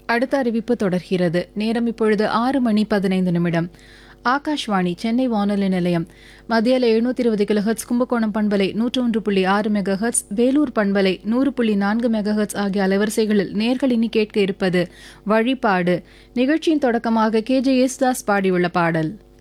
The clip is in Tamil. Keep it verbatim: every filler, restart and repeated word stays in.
அடுத்த அறிவிப்பு தொடர்கிறது. நேரம் இப்பொழுது ஆறு மணி பதினைந்து நிமிடம். ஆகாஷ்வாணி சென்னை வானொலி நிலையம். மத்தியில எழுநூற்றி இருபது கிலோஹெட்ஸ், கும்பகோணம் பண்பலை நூற்று ஒன்று புள்ளி ஆறு மெகாஹெட்ஸ், வேலூர் பண்பலை நூறு புள்ளி நான்கு மெகாஹெட்ஸ் ஆகிய அலைவரிசைகளில் நேர்கள் இனி கேட்க இருப்பது வழிபாடு. நிகழ்ச்சியின் தொடக்கமாக கே ஜே யேசுதாஸ் பாடியுள்ள பாடல்.